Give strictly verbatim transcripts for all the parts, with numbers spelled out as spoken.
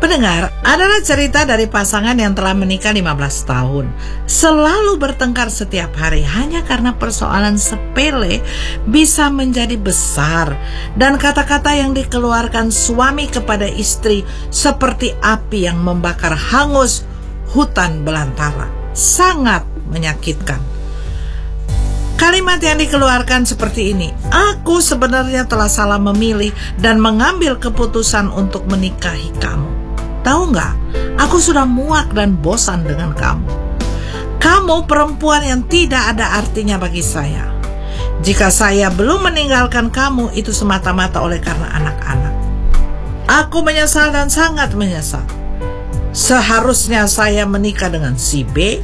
Pendengar, adalah cerita dari pasangan yang telah menikah lima belas tahun. Selalu bertengkar setiap hari hanya karena persoalan sepele bisa menjadi besar. Dan kata-kata yang dikeluarkan suami kepada istri seperti api yang membakar hangus hutan belantara. Sangat menyakitkan. Kalimat yang dikeluarkan seperti ini, "Aku sebenarnya telah salah memilih dan mengambil keputusan untuk menikahi kamu. Tahu nggak, aku sudah muak dan bosan dengan kamu. Kamu perempuan yang tidak ada artinya bagi saya. Jika saya belum meninggalkan kamu, itu semata-mata oleh karena anak-anak. Aku menyesal dan sangat menyesal. Seharusnya saya menikah dengan si B."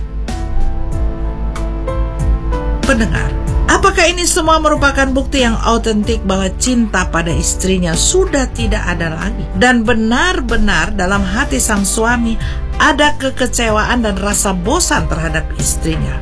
Pendengar, apakah ini semua merupakan bukti yang autentik bahwa cinta pada istrinya sudah tidak ada lagi? Dan benar-benar dalam hati sang suami ada kekecewaan dan rasa bosan terhadap istrinya.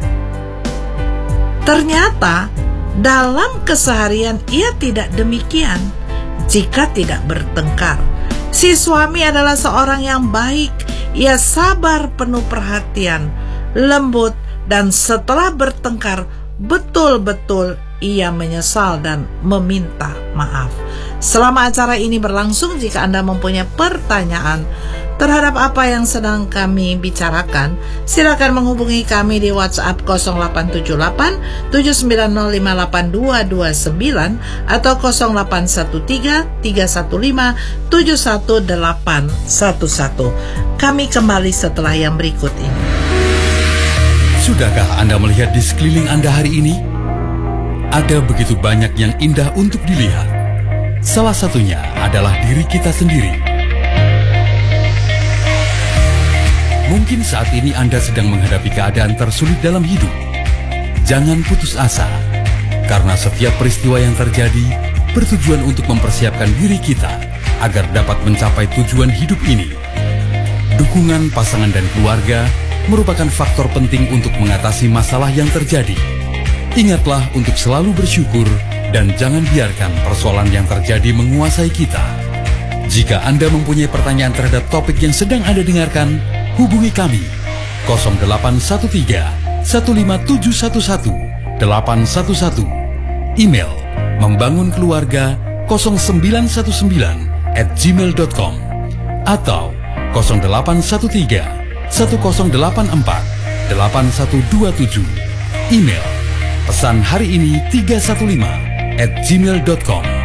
Ternyata dalam keseharian ia tidak demikian jika tidak bertengkar. Si suami adalah seorang yang baik. Ia sabar, penuh perhatian, lembut, dan setelah bertengkar betul-betul ia menyesal dan meminta maaf. Selama acara ini berlangsung, jika Anda mempunyai pertanyaan terhadap apa yang sedang kami bicarakan, silakan menghubungi kami di WhatsApp nol delapan tujuh delapan tujuh sembilan nol lima delapan dua dua sembilan atau nol delapan satu tiga tiga satu lima tujuh satu delapan satu satu. Kami kembali setelah yang berikut ini. Sudahkah Anda melihat di sekeliling Anda hari ini? Ada begitu banyak yang indah untuk dilihat. Salah satunya adalah diri kita sendiri. Mungkin saat ini Anda sedang menghadapi keadaan tersulit dalam hidup. Jangan putus asa, karena setiap peristiwa yang terjadi bertujuan untuk mempersiapkan diri kita agar dapat mencapai tujuan hidup ini. Dukungan pasangan dan keluarga merupakan faktor penting untuk mengatasi masalah yang terjadi. Ingatlah untuk selalu bersyukur dan jangan biarkan persoalan yang terjadi menguasai kita. Jika Anda mempunyai pertanyaan terhadap topik yang sedang Anda dengarkan, hubungi kami nol delapan satu tiga satu lima tujuh satu satu delapan satu satu. Email membangunkeluarga nol sembilan satu sembilan at gmail dot com atau nol delapan satu tiga satu nol delapan empat delapan satu dua tujuh. Email pesan hari ini tiga satu lima at gmail dot com.